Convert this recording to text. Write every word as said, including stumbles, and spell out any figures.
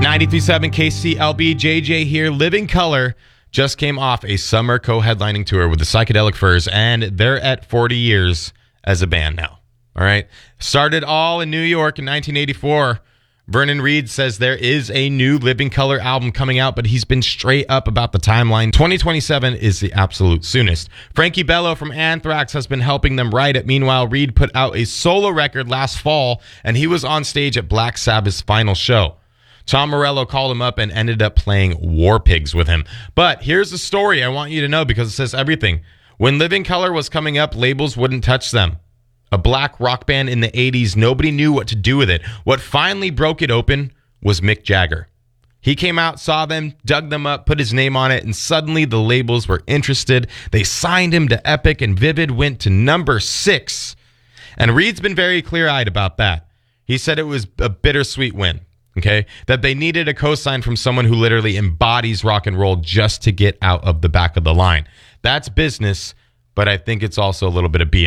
ninety-three point seven K C L B, J J here. Living Colour just came off a summer co-headlining tour with the Psychedelic Furs, and they're at forty years as a band now. All right. Started all in New York in nineteen eighty-four. Vernon Reid says there is a new Living Colour album coming out, but he's been straight up about the timeline. twenty twenty-seven is the absolute soonest. Frankie Bello from Anthrax has been helping them write it. Meanwhile, Reid put out a solo record last fall, and he was on stage at Black Sabbath's final show. Tom Morello called him up and ended up playing War Pigs with him. But here's the story I want you to know because it says everything. When Living Colour was coming up, labels wouldn't touch them. A black rock band in the eighties, nobody knew what to do with it. What finally broke it open was Mick Jagger. He came out, saw them, dug them up, put his name on it, and suddenly the labels were interested. They signed him to Epic, and Vivid went to number six. And Reid's been very clear-eyed about that. He said it was a bittersweet win, okay? That they needed a cosign from someone who literally embodies rock and roll just to get out of the back of the line. That's business, but I think it's also a little bit of B S.